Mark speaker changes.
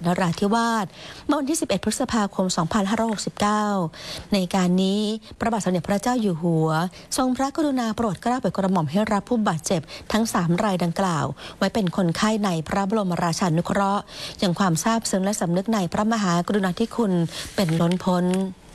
Speaker 1: นราธิวาสเมื่อวันที่ 11 พฤษภาคม 2569 ในการนี้พระบาทสมเด็จพระเจ้าอยู่หัวทรงพระกรุณาโปรดเกล้าโปรดกระหม่อมให้รับผู้บาดเจ็บทั้ง 3 รายดังกล่าวไว้เป็นคนไข้ในพระบรมราชานุเคราะห์อย่างความซาบซึ้งและสำนึกในพระมหากรุณาธิคุณเป็นล้นพ้น